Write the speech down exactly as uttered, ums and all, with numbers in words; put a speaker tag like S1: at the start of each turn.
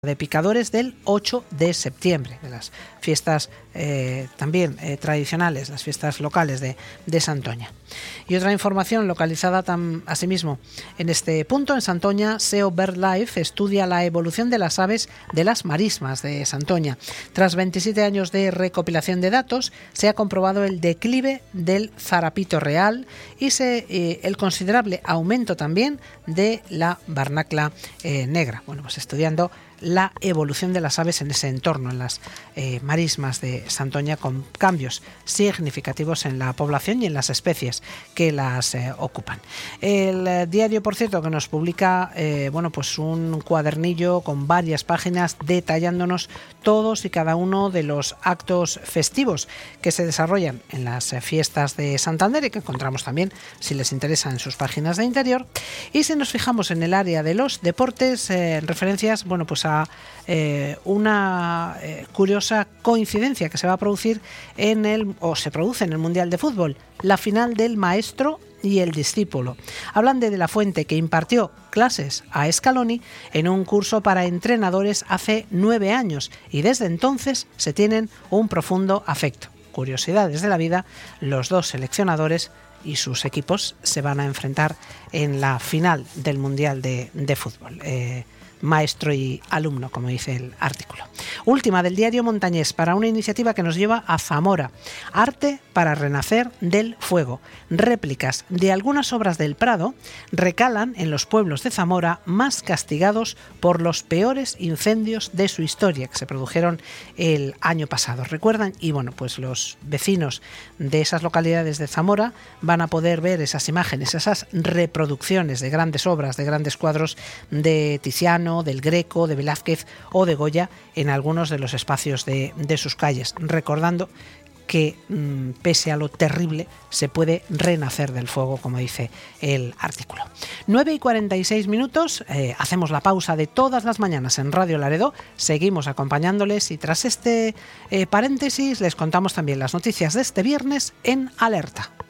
S1: de Picadores del ocho de septiembre, de las fiestas eh, también eh, tradicionales, las fiestas locales de, de Santoña. Y otra información localizada tam, asimismo en este punto, en Santoña, S E O BirdLife estudia la evolución de las aves de las marismas de Santoña. Tras veintisiete años de recopilación de datos, se ha comprobado el declive del zarapito real y se, eh, el considerable aumento también de la barnacla eh, negra. Bueno, pues estudiando la evolución de las aves en ese entorno, en las eh, marismas de Santoña, con cambios significativos en la población y en las especies que las eh, ocupan. El eh, diario, por cierto, que nos publica eh, bueno, pues un cuadernillo con varias páginas detallándonos todos y cada uno de los actos festivos que se desarrollan en las eh, fiestas de Santander y que encontramos también, si les interesa, en sus páginas de interior. Y si nos fijamos en el área de los deportes, eh, referencias, bueno, pues a eh, una eh, curiosa coincidencia que se va a producir en el, o se produce en el Mundial de Fútbol, la final del maestro y el discípulo. Hablan de De la Fuente, que impartió clases a Scaloni en un curso para entrenadores hace nueve años y desde entonces se tienen un profundo afecto. Curiosidades de la vida, los dos seleccionadores y sus equipos se van a enfrentar en la final del Mundial de, de Fútbol. Eh, maestro y alumno, como dice el artículo. Última del diario Montañés, para una iniciativa que nos lleva a Zamora. Arte para renacer del fuego. Réplicas de algunas obras del Prado recalan en los pueblos de Zamora más castigados por los peores incendios de su historia, que se produjeron el año pasado. ¿Recuerdan? Y bueno, pues los vecinos de esas localidades de Zamora van a poder ver esas imágenes, esas reproducciones de grandes obras, de grandes cuadros de Tiziano, del Greco, de Velázquez o de Goya en algunos de los espacios de, de sus calles, recordando que mmm, pese a lo terrible se puede renacer del fuego, como dice el artículo. nueve y cuarenta y seis minutos, eh, hacemos la pausa de todas las mañanas en Radio Laredo, seguimos acompañándoles y tras este eh, paréntesis les contamos también las noticias de este viernes en Alerta.